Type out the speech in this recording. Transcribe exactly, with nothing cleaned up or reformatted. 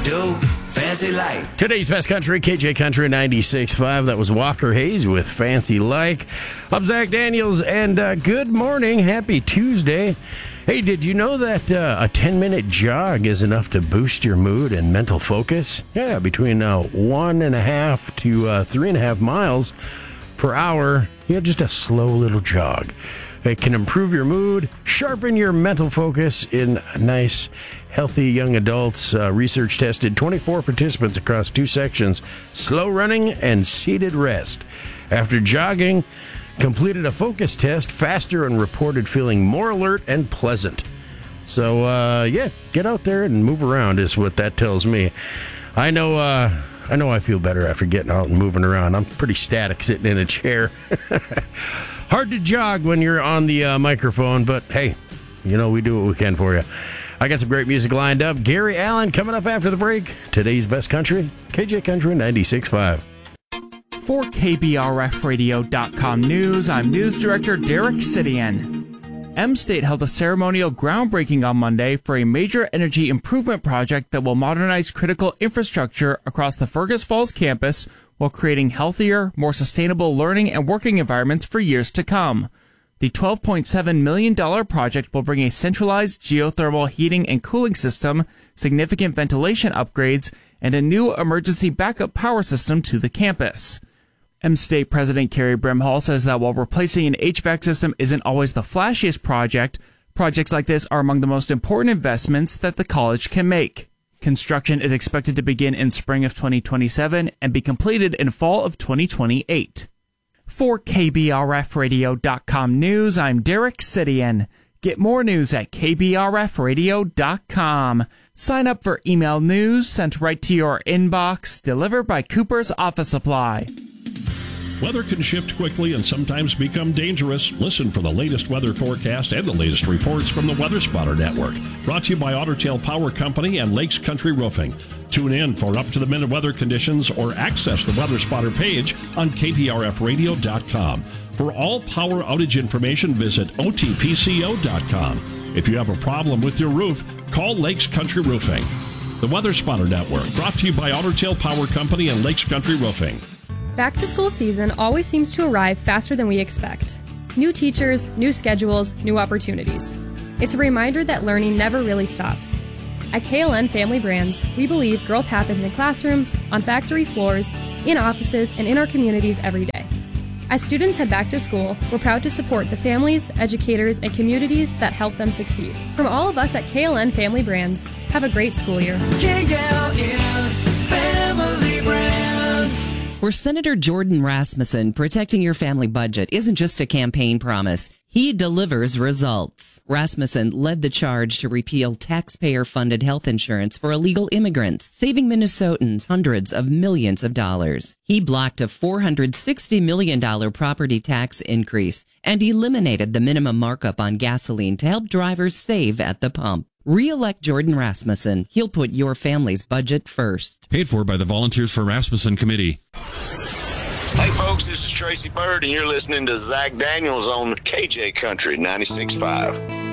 do, fancy like. Today's Best Country, K J Country ninety-six point five. That was Walker Hayes with Fancy Like. I'm Zach Daniels, and uh, good morning. Happy Tuesday. Hey, did you know that uh, a ten-minute jog is enough to boost your mood and mental focus? Yeah, between uh, one and a half to uh, three and a half miles per hour. You know, just a slow little jog. It can improve your mood, sharpen your mental focus in nice, healthy young adults. Uh, research tested twenty-four participants across two sections, slow running and seated rest. After jogging, completed a focus test faster and reported feeling more alert and pleasant. So, uh, yeah, get out there and move around is what that tells me. I know, uh, I know I feel better after getting out and moving around. I'm pretty static sitting in a chair. Hard to jog when you're on the uh, microphone, but hey, you know, we do what we can for you. I got some great music lined up. Gary Allan coming up after the break. Today's Best Country, K J Country ninety-six point five. For K B R F radio dot com News, I'm News Director Derek Sidian. M-State held a ceremonial groundbreaking on Monday for a major energy improvement project that will modernize critical infrastructure across the Fergus Falls campus while creating healthier, more sustainable learning and working environments for years to come. The twelve point seven million dollars project will bring a centralized geothermal heating and cooling system, significant ventilation upgrades, and a new emergency backup power system to the campus. M-State President Carrie Brimhall says that while replacing an H V A C system isn't always the flashiest project, projects like this are among the most important investments that the college can make. Construction is expected to begin in spring of twenty twenty-seven and be completed in fall of twenty twenty-eight. For K B R F radio dot com News, I'm Derek Sidian. Get more news at K B R F radio dot com. Sign up for email news sent right to your inbox, delivered by Cooper's Office Supply. Weather can shift quickly and sometimes become dangerous. Listen for the latest weather forecast and the latest reports from the Weather Spotter Network. Brought to you by Otter Tail Power Company and Lakes Country Roofing. Tune in for up-to-the-minute weather conditions or access the Weather Spotter page on K B R F radio dot com. For all power outage information, visit O T P C O dot com. If you have a problem with your roof, call Lakes Country Roofing. The Weather Spotter Network, brought to you by Otter Tail Power Company and Lakes Country Roofing. Back-to-school season always seems to arrive faster than we expect. New teachers, new schedules, new opportunities. It's a reminder that learning never really stops. At K L N Family Brands, we believe growth happens in classrooms, on factory floors, in offices, and in our communities every day. As students head back to school, we're proud to support the families, educators, and communities that help them succeed. From all of us at K L N Family Brands, have a great school year. K L N Family Brands. For Senator Jordan Rasmussen, protecting your family budget isn't just a campaign promise. He delivers results. Rasmussen led the charge to repeal taxpayer-funded health insurance for illegal immigrants, saving Minnesotans hundreds of millions of dollars. He blocked a four hundred sixty million dollars property tax increase and eliminated the minimum markup on gasoline to help drivers save at the pump. Re-elect Jordan Rasmussen. He'll put your family's budget first. Paid for by the Volunteers for Rasmussen Committee. Hey folks, this is Tracy Bird and you're listening to Zach Daniels on K J Country ninety-six point five.